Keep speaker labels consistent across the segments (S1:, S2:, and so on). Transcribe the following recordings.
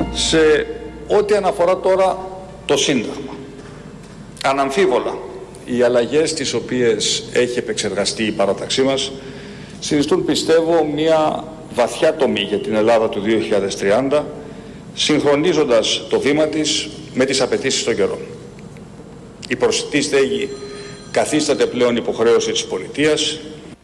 S1: Σε ό,τι αναφορά τώρα το Σύνταγμα, αναμφίβολα οι αλλαγές τις οποίες έχει επεξεργαστεί η παράταξή μας συνιστούν, πιστεύω, μια βαθιά τομή για την Ελλάδα του 2030, συγχρονίζοντας το βήμα της με τις απαιτήσεις των καιρών. Η προσιτή στέγη καθίσταται πλέον υποχρέωση της πολιτείας.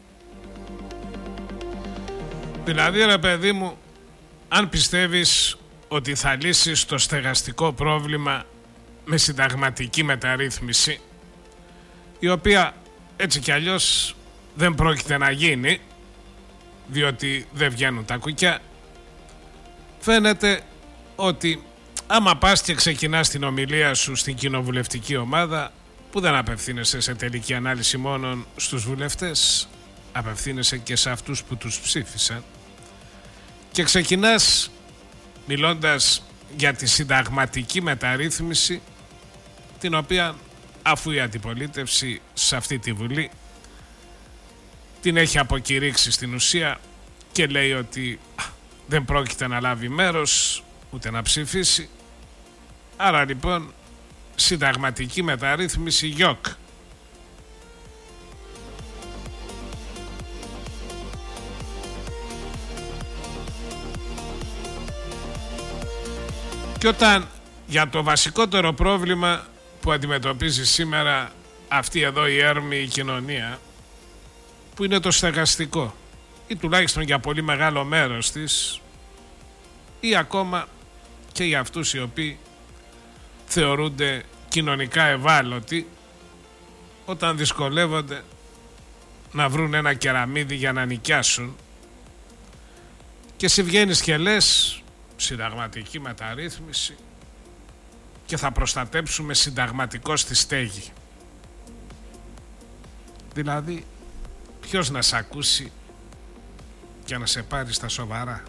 S2: Δηλαδή, ρε παιδί μου, αν πιστεύεις ότι θα λύσεις το στεγαστικό πρόβλημα με συνταγματική μεταρρύθμιση, η οποία έτσι κι αλλιώς δεν πρόκειται να γίνει, διότι δεν βγαίνουν τα κουκιά, φαίνεται ότι άμα πας και ξεκινάς την ομιλία σου στην κοινοβουλευτική ομάδα, που δεν απευθύνεσαι σε τελική ανάλυση μόνο στους βουλευτές, απευθύνεσαι και σε αυτούς που τους ψήφισαν, και ξεκινάς μιλώντας για τη συνταγματική μεταρρύθμιση, την οποία, αφού η αντιπολίτευση σε αυτή τη Βουλή την έχει αποκηρύξει στην ουσία και λέει ότι δεν πρόκειται να λάβει μέρος ούτε να ψηφίσει, άρα λοιπόν συνταγματική μεταρρύθμιση γιοκ. Και όταν για το βασικότερο πρόβλημα που αντιμετωπίζει σήμερα αυτή εδώ η έρμη κοινωνία, που είναι το στεγαστικό, ή τουλάχιστον για πολύ μεγάλο μέρος της, ή ακόμα και για αυτούς οι οποίοι θεωρούνται κοινωνικά ευάλωτοι, όταν δυσκολεύονται να βρουν ένα κεραμίδι για να νοικιάσουν, και εσύ βγαίνεις και λες συνταγματική μεταρρύθμιση και θα προστατέψουμε συνταγματικό στη στέγη. Δηλαδή, ποιος να σε ακούσει και να σε πάρει στα σοβαρά?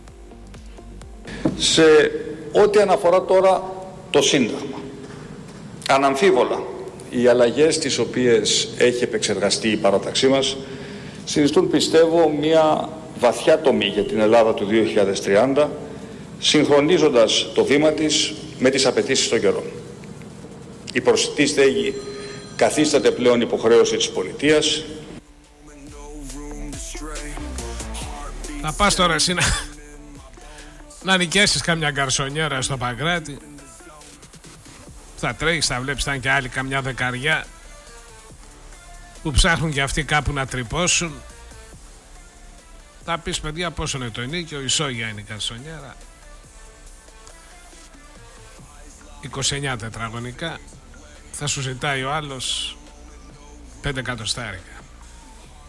S1: Σε ό,τι αναφορά τώρα το Σύνταγμα, αναμφίβολα οι αλλαγές τις οποίες έχει επεξεργαστεί η παράταξή μας συνιστούν, πιστεύω, μια βαθιά τομή για την Ελλάδα του 2030, συγχρονίζοντας το βήμα της με τις απαιτήσεις των καιρών. Η προσιτή στέγη καθίσταται πλέον υποχρέωση της πολιτείας.
S2: Θα πας τώρα εσύ να νοικιάσεις καμιά γκαρσονιέρα στο Παγκράτη, θα τρέχεις, θα βλέπεις θα είναι και άλλοι καμιά δεκαριά που ψάχνουν και αυτοί κάπου να τρυπώσουν. Θα πεις, παιδιά, πόσο είναι το ενίκιο? Ισόγεια είναι η γκαρσονιέρα, 29 τετραγωνικά. Θα σου ζητάει ο άλλος 5 εκατοστάρικα.